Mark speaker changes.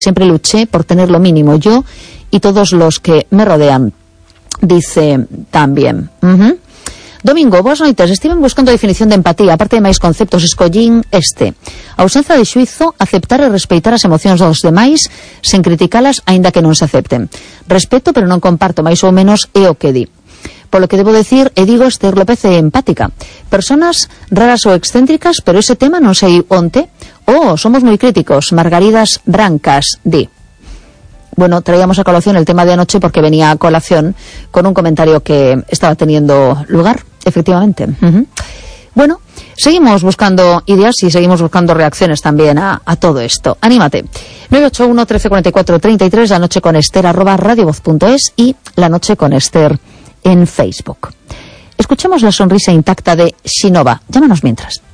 Speaker 1: Siempre luché por tener lo mínimo yo y todos los que me rodean. Dice también. Domingo, boas noites. Estiven buscando a definición de empatía, aparte de máis conceptos, escollín este. A ausencia de xuizo, aceptar e respeitar as emocións dos demais, sen criticalas, aínda que non se acepten. Respeto, pero non comparto, máis ou menos é o que di. Polo que debo decir, e digo, Esther López é empática. Personas raras ou excéntricas, pero ese tema non sei onte. Somos moi críticos. Margaridas Brancas, di. Bueno, traíamos a colación el tema de anoche porque venía a colación con un comentario que estaba teniendo lugar, efectivamente. Bueno, seguimos buscando ideas y seguimos buscando reacciones también a todo esto. Anímate. 981 1344 33, La Noche con Esther @radiovoz.es y La Noche con Esther en Facebook. Escuchemos la sonrisa intacta de Shinova. Llámanos mientras.